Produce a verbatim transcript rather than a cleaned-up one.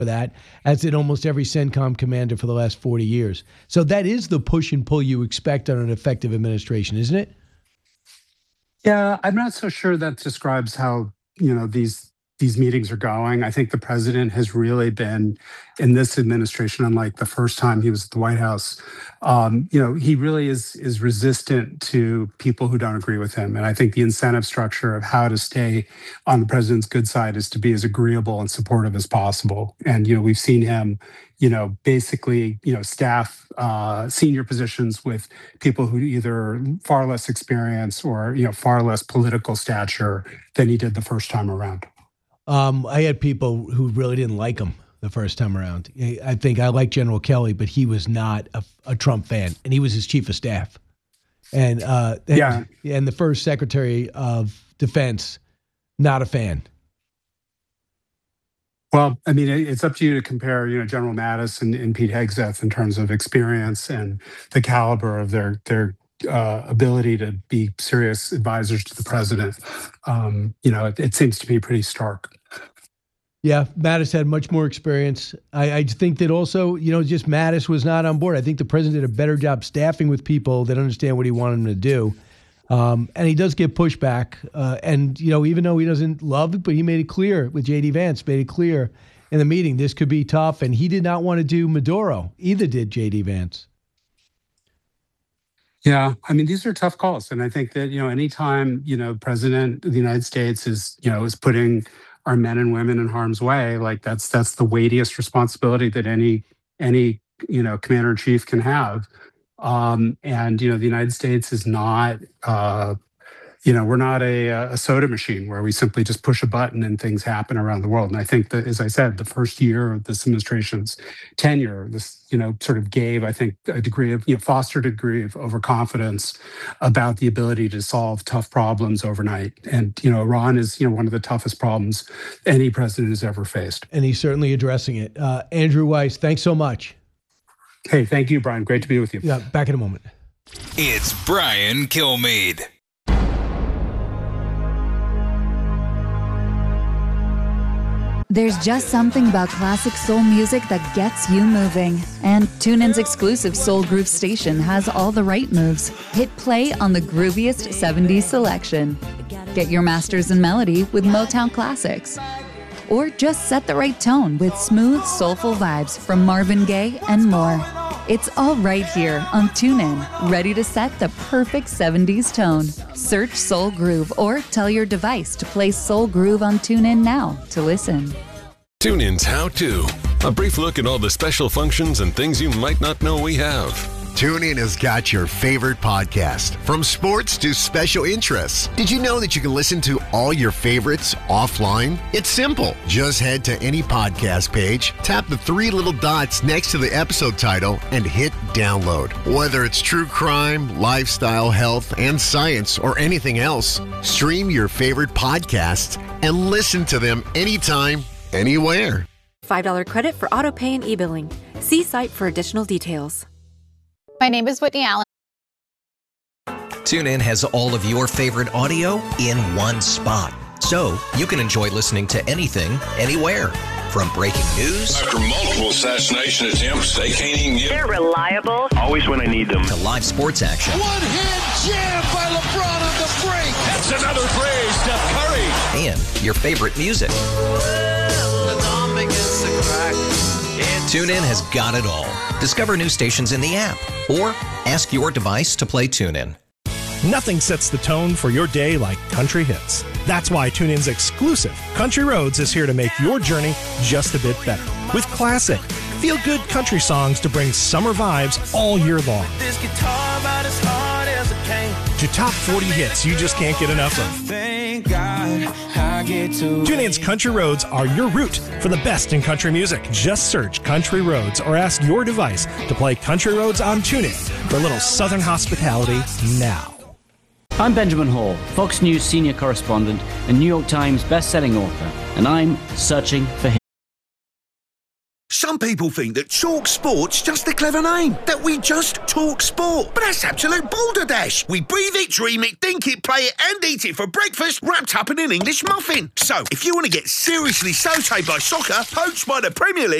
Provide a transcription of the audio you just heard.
for that, as did almost every CENTCOM commander for the last forty years. So that is the push and pull you expect on an effective administration, isn't it? Yeah, I'm not so sure that describes how, you know, these these meetings are going. I think the president has really been, in this administration, unlike the first time he was at the White House, um, you know, he really is is resistant to people who don't agree with him. And I think the incentive structure of how to stay on the president's good side is to be as agreeable and supportive as possible. And, you know, we've seen him, you know, basically, you know, staff uh, senior positions with people who either far less experience or, you know, far less political stature than he did the first time around. Um, I had people who really didn't like him the first time around. I think I like General Kelly, but he was not a, a Trump fan, and he was his chief of staff. And uh, yeah, and, and the first Secretary of Defense, not a fan. Well, I mean, it's up to you to compare, you know, General Mattis and, and Pete Hegseth in terms of experience and the caliber of their their uh, ability to be serious advisors to the president. Um, you know, it, it seems to be pretty stark. Yeah, Mattis had much more experience. I, I think that also, you know, just Mattis was not on board. I think the president did a better job staffing with people that understand what he wanted him to do. Um, and he does get pushback. Uh, and, you know, even though he doesn't love it, but he made it clear with J D Vance, made it clear in the meeting, this could be tough. And he did not want to do Maduro. Either did J D Vance. Yeah, I mean, these are tough calls. And I think that, you know, anytime, you know, president of the United States is, you know, is putting our men and women in harm's way, like that's that's the weightiest responsibility that any any, you know, commander in chief can have. Um, and, you know, the United States is not, uh, you know, we're not a, a soda machine where we simply just push a button and things happen around the world. And I think that, as I said, the first year of this administration's tenure, this, you know, sort of gave, I think, a degree of, you know, fostered a degree of overconfidence about the ability to solve tough problems overnight. And, you know, Iran is, you know, one of the toughest problems any president has ever faced. And he's certainly addressing it. Uh, Andrew Weiss, thanks so much. Hey, thank you, Brian. Great to be with you. Yeah, back in a moment. It's Brian Kilmeade. There's just something about classic soul music that gets you moving. And TuneIn's exclusive Soul Groove station has all the right moves. Hit play on the grooviest seventies selection. Get your masters in melody with Motown classics. Or just set the right tone with smooth, soulful vibes from Marvin Gaye and more. It's all right here on TuneIn, ready to set the perfect seventies tone. Search Soul Groove or tell your device to play Soul Groove on TuneIn now to listen. TuneIn's How To. A brief look at all the special functions and things you might not know we have. TuneIn has got your favorite podcast, from sports to special interests. Did you know that you can listen to all your favorites offline? It's simple. Just head to any podcast page, tap the three little dots next to the episode title, and hit download. Whether it's true crime, lifestyle, health, and science, or anything else, stream your favorite podcasts and listen to them anytime, anywhere. five dollars credit for auto pay and e-billing. See site for additional details. My name is Whitney Allen. TuneIn has all of your favorite audio in one spot, so you can enjoy listening to anything, anywhere. From breaking news after multiple assassination attempts, they can't even get. They're reliable. Always when I need them. To live sports action. One hand jam by LeBron on the break. That's another three, Steph Curry. And your favorite music. TuneIn has got it all. Discover new stations in the app or ask your device to play TuneIn. Nothing sets the tone for your day like country hits. That's why TuneIn's exclusive Country Roads is here to make your journey just a bit better. With classic, feel-good country songs to bring summer vibes all year long. This guitar about as hard as it came. To top forty hits you just can't get enough of. Thank God I get to. TuneIn's Country Roads are your route for the best in country music. Just search Country Roads or ask your device to play Country Roads on TuneIn for a little Southern hospitality now. I'm Benjamin Hall, Fox News senior correspondent and New York Times best-selling author, and I'm searching for him. Some people think that Talk Sport's just a clever name, that we just talk sport. But that's absolute balderdash. We breathe it, dream it, think it, play it, and eat it for breakfast, wrapped up in an English muffin. So, if you want to get seriously sautéed by soccer, poached by the Premier League,